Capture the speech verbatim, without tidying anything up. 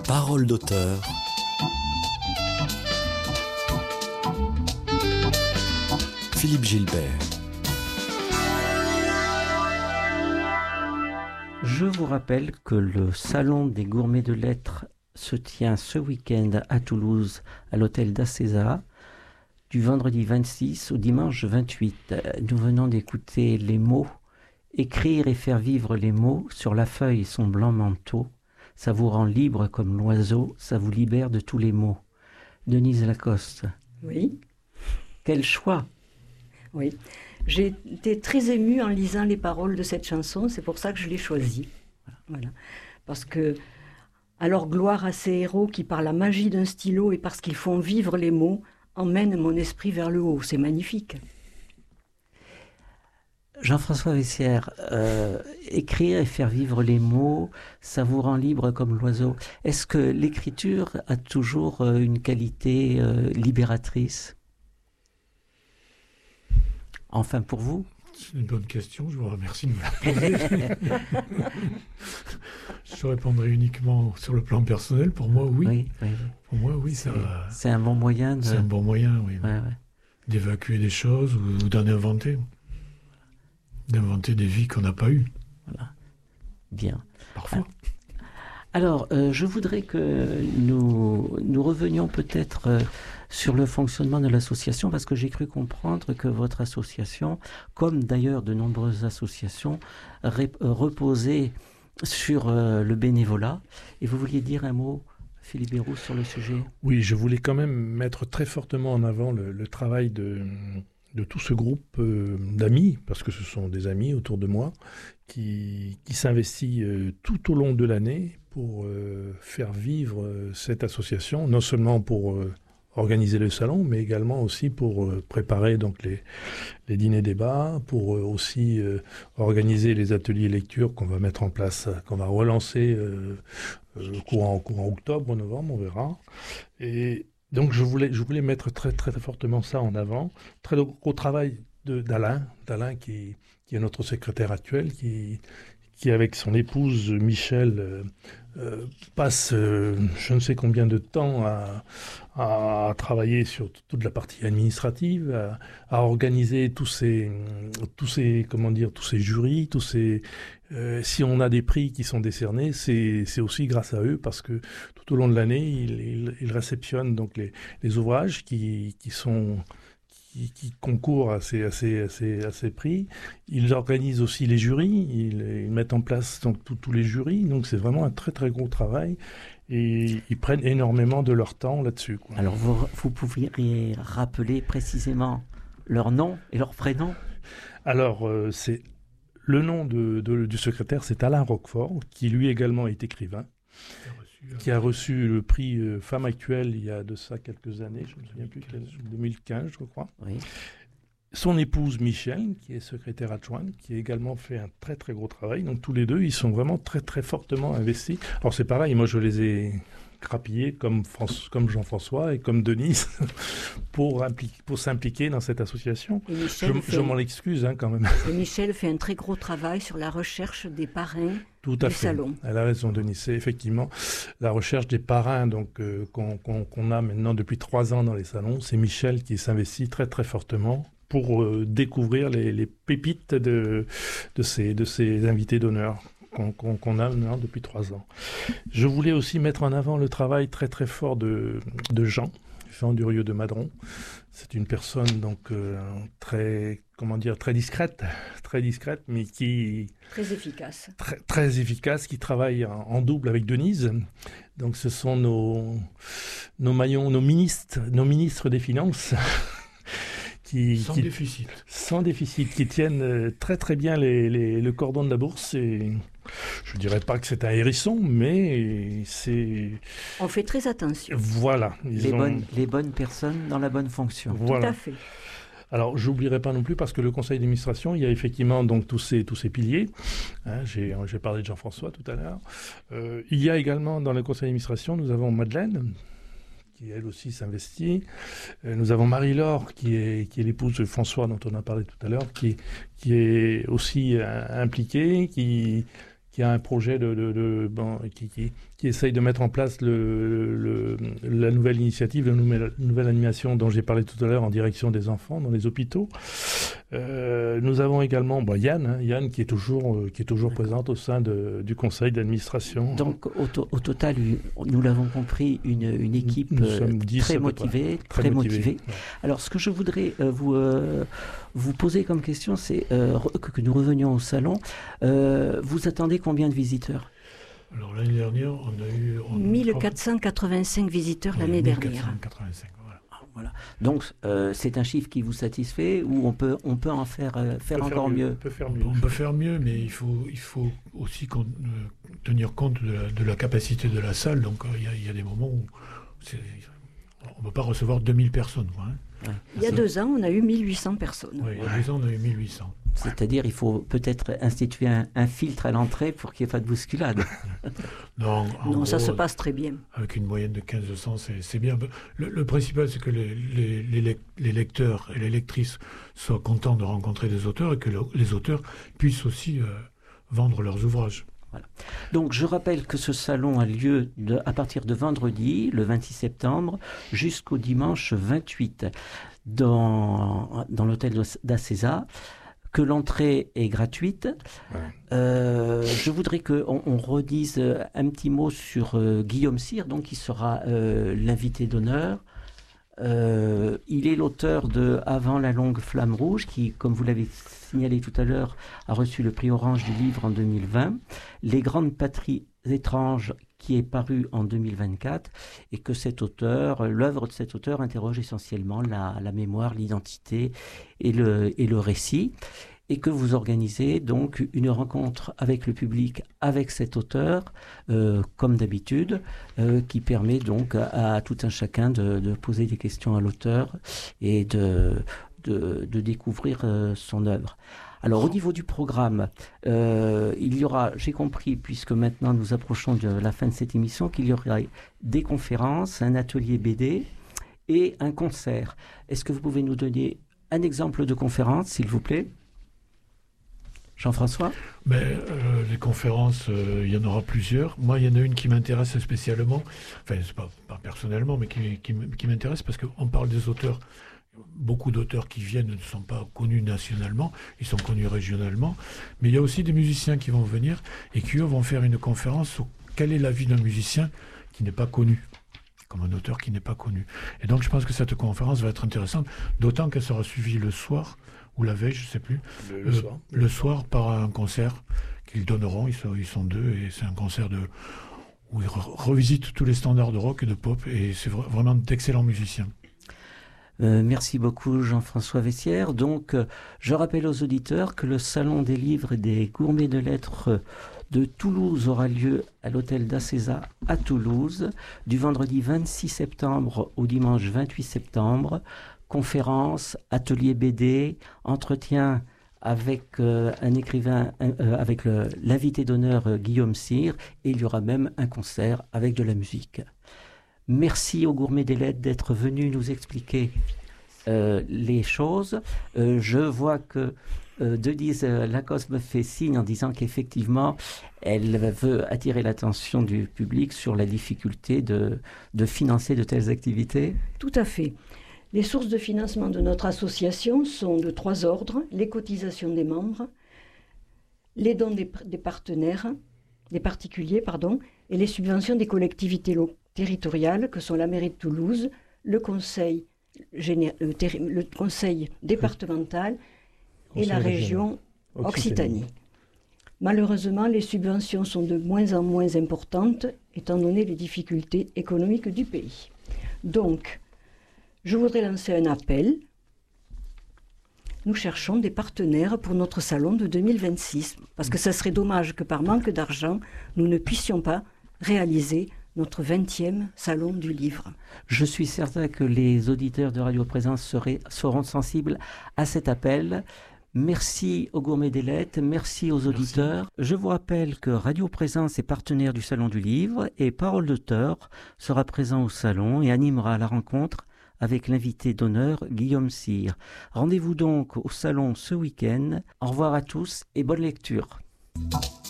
Parole d'auteur. Philippe Gilbert. Je vous rappelle que le Salon des gourmets de lettres se tient ce week-end à Toulouse, à l'hôtel d'Acesa, du vendredi vingt-six au dimanche vingt-huit. Nous venons d'écouter les mots. Écrire et faire vivre les mots sur la feuille et son blanc manteau, ça vous rend libre comme l'oiseau, ça vous libère de tous les maux. Denise Lacoste. Oui. Quel choix! Oui. J'ai été très émue en lisant les paroles de cette chanson, c'est pour ça que je l'ai choisie. Voilà. Parce que, alors gloire à ces héros qui, par la magie d'un stylo et parce qu'ils font vivre les mots, emmènent mon esprit vers le haut. C'est magnifique. Jean-François Vessière, euh, écrire et faire vivre les mots, ça vous rend libre comme l'oiseau. Est-ce que l'écriture a toujours euh, une qualité euh, libératrice? Enfin, pour vous? C'est une bonne question, je vous remercie de me la poser. Je répondrai uniquement sur le plan personnel. Pour moi, oui. Oui, oui, oui. Pour moi, oui. C'est, ça, c'est un bon moyen de... C'est un bon moyen, oui. Ouais, ouais. D'évacuer des choses ou, ou d'en inventer. D'inventer des vies qu'on n'a pas eues. Voilà. Bien. Parfois. Alors, euh, je voudrais que nous, nous revenions peut-être euh, sur le fonctionnement de l'association, parce que j'ai cru comprendre que votre association, comme d'ailleurs de nombreuses associations, ré, euh, reposait sur euh, le bénévolat. Et vous vouliez dire un mot, Philippe Béroux, sur le sujet? Oui, je voulais quand même mettre très fortement en avant le, le travail de... de tout ce groupe euh, d'amis, parce que ce sont des amis autour de moi, qui, qui s'investit euh, tout au long de l'année pour euh, faire vivre euh, cette association, non seulement pour euh, organiser le salon, mais également aussi pour euh, préparer donc, les, les dîners-débats, pour euh, aussi euh, organiser les ateliers lecture qu'on va mettre en place, qu'on va relancer euh, euh, courant, courant octobre, novembre, on verra. Et donc je voulais, je voulais mettre très, très, très fortement ça en avant. Très gros travail de, d'Alain, d'Alain qui, qui est notre secrétaire actuel, qui, qui avec son épouse Michel euh, euh, passe euh, je ne sais combien de temps à, à travailler sur toute la partie administrative, à, à organiser tous ces, tous ces, comment dire, tous ces jurys, tous ces... Euh, si on a des prix qui sont décernés, c'est, c'est aussi grâce à eux, parce que tout au long de l'année, ils, ils, ils réceptionnent donc les, les ouvrages qui, qui sont... Qui, qui concourent à ces, à, ces, à, ces, à ces prix. Ils organisent aussi les jurys, ils, ils mettent en place donc, tout, tous les jurys, donc c'est vraiment un très très gros travail, et ils prennent énormément de leur temps là-dessus, quoi. Alors vous, vous pourriez rappeler précisément leur nom et leur prénom? Alors, euh, c'est, le nom de, de, du secrétaire, c'est Alain Roquefort, qui lui également est écrivain, qui a reçu le prix euh, Femme Actuelle il y a de ça quelques années, je ne me souviens plus, deux mille quinze je crois. Oui. Son épouse Michel, qui est secrétaire adjointe, qui a également fait un très très gros travail. Donc tous les deux, ils sont vraiment très très fortement investis. Alors c'est pareil, moi je les ai crapillés comme, France, comme Jean-François et comme Denise pour, impli- pour s'impliquer dans cette association. Je, fait, je m'en excuse hein, quand même. Et Michel fait un très gros travail sur la recherche des parrains. Tout à du fait. Salon. Elle a raison, Denise. C'est effectivement la recherche des parrains donc, euh, qu'on, qu'on, qu'on a maintenant depuis trois ans dans les salons. C'est Michel qui s'investit très très fortement pour euh, découvrir les, les pépites de, de, ces, de ces invités d'honneur qu'on, qu'on, qu'on a maintenant depuis trois ans. Je voulais aussi mettre en avant le travail très très fort de, de Jean, Jean Durieux de Madron. C'est une personne donc euh, très, comment dire, très discrète, très discrète, mais qui très efficace, très, très efficace, qui travaille en, en double avec Denise. Donc, ce sont nos nos maillons, nos ministres, nos ministres des Finances. Qui, sans qui, déficit. Sans déficit, qui tiennent très très bien les, les, le cordon de la bourse. Et je ne dirais pas que c'est un hérisson, mais c'est... On fait très attention. Voilà. Les, ont... bonnes, les bonnes personnes dans la bonne fonction. Voilà. Tout à fait. Alors, j'oublierai pas non plus, parce que le conseil d'administration, il y a effectivement donc tous ces, tous ces piliers. Hein, j'ai, j'ai parlé de Jean-François tout à l'heure. Euh, il y a également dans le conseil d'administration, nous avons Madeleine, qui elle aussi s'investit. Euh, nous avons Marie-Laure, qui est, qui est l'épouse de François, dont on a parlé tout à l'heure, qui, qui est aussi euh, impliquée, qui, qui qui a un projet de, de, de bon, qui, qui, qui essaye de mettre en place le, le, la nouvelle initiative, la nouvelle, nouvelle animation dont j'ai parlé tout à l'heure en direction des enfants dans les hôpitaux. Euh, nous avons également bon, Yann, hein, Yann qui est toujours, euh, qui est toujours présente au sein de, du conseil d'administration. Donc au, to- au total, nous l'avons compris, une, une équipe euh, très motivée, très, très motivée. motivée. Ouais. Alors ce que je voudrais euh, vous, euh, vous poser comme question, c'est euh, que, que nous revenions au salon. Euh, vous attendez combien de visiteurs ? Alors l'année dernière, on a eu... On... mille quatre cent quatre-vingt-cinq visiteurs ouais, l'année mille quatre dernière. cent quatre-vingt-cinq, voilà. Voilà. Donc euh, c'est un chiffre qui vous satisfait ou on peut, on peut en faire, euh, faire peut encore faire mieux. mieux, On peut faire mieux. On peut faire mieux, mais il faut, il faut aussi con- euh, tenir compte de la, de la capacité de la salle. Donc il euh, y, y a des moments où c'est, on ne peut pas recevoir deux mille personnes. Quoi, hein. Ouais. Il y a deux ans, on a eu mille huit cents personnes. Oui, il y a deux ans, on a eu mille huit cents. C'est-à-dire il faut peut-être instituer un, un filtre à l'entrée pour qu'il n'y ait pas de bousculade. Non, non gros, ça se passe très bien. Avec une moyenne de quinze cents, c'est, c'est bien. Le, le principal, c'est que les, les, les, les lecteurs et les lectrices soient contents de rencontrer des auteurs et que le, les auteurs puissent aussi euh, vendre leurs ouvrages. Voilà. Donc je rappelle que ce salon a lieu de, à partir de vendredi, le vingt-six septembre, jusqu'au dimanche vingt-huit, dans, dans l'hôtel d'Acesa, que l'entrée est gratuite. Ouais. Euh, je voudrais qu'on on redise un petit mot sur euh, Guillaume Cyr, donc qui sera euh, l'invité d'honneur. Euh, il est l'auteur de Avant la longue flamme rouge, qui, comme vous l'avez signalé tout à l'heure, a reçu le prix Orange du livre en deux mille vingt. Les grandes patries étranges, qui est paru en deux mille vingt-quatre, et que cet auteur, l'œuvre de cet auteur interroge essentiellement la, la mémoire, l'identité et le, et le récit. Et que vous organisez donc une rencontre avec le public, avec cet auteur, euh, comme d'habitude, euh, qui permet donc à, à tout un chacun de, de poser des questions à l'auteur et de, de, de découvrir euh, son œuvre. Alors au niveau du programme, euh, il y aura, j'ai compris, puisque maintenant nous approchons de la fin de cette émission, qu'il y aura des conférences, un atelier B D et un concert. Est-ce que vous pouvez nous donner un exemple de conférence, s'il vous plaît ? Jean-François ? Ben, euh, les conférences, euh, il y en aura plusieurs. Moi, il y en a une qui m'intéresse spécialement, enfin, c'est pas, pas personnellement, mais qui, qui, qui m'intéresse parce qu'on parle des auteurs. Beaucoup d'auteurs qui viennent ne sont pas connus nationalement, ils sont connus régionalement, mais il y a aussi des musiciens qui vont venir et qui, eux, vont faire une conférence sur quelle est la vie d'un musicien qui n'est pas connu, comme un auteur qui n'est pas connu. Et donc, je pense que cette conférence va être intéressante, d'autant qu'elle sera suivie le soir, ou la veille, je ne sais plus, Le, le le, soir. le soir par un concert qu'ils donneront, ils sont, ils sont deux, et c'est un concert de, où ils re- revisitent tous les standards de rock et de pop, et c'est vra- vraiment d'excellents musiciens. Euh, merci beaucoup Jean-François Vessière. Donc, euh, je rappelle aux auditeurs que le Salon des livres et des gourmets de lettres de Toulouse aura lieu à l'hôtel d'Acesa à Toulouse, du vendredi vingt-six septembre au dimanche vingt-huit septembre. Conférences, ateliers B D, entretien avec euh, un écrivain, euh, avec le, l'invité d'honneur euh, Guillaume Cyr, et il y aura même un concert avec de la musique. Merci aux gourmets des lettres d'être venus nous expliquer euh, les choses. Euh, je vois que euh, Denise euh, Lacoste me fait signe en disant qu'effectivement, elle veut attirer l'attention du public sur la difficulté de, de financer de telles activités. Tout à fait. Les sources de financement de notre association sont de trois ordres: les cotisations des membres, les dons des, des partenaires, des particuliers, pardon, et les subventions des collectivités locales territoriales que sont la mairie de Toulouse, le conseil, géné- le, terri- le conseil départemental et la région Occitanie. Occitanie. Malheureusement, les subventions sont de moins en moins importantes étant donné les difficultés économiques du pays. Donc, je voudrais lancer un appel. Nous cherchons des partenaires pour notre salon de deux mille vingt-six, parce que ça serait dommage que par manque d'argent, nous ne puissions pas réaliser notre vingtième salon du livre. Je suis certain que les auditeurs de Radio Présence seraient, seront sensibles à cet appel. Merci aux gourmets des lettres, merci aux auditeurs. Merci. Je vous rappelle que Radio Présence est partenaire du Salon du Livre et Parole d'auteur sera présent au salon et animera la rencontre avec l'invité d'honneur Guillaume Cyr. Rendez-vous donc au salon ce week-end. Au revoir à tous et bonne lecture.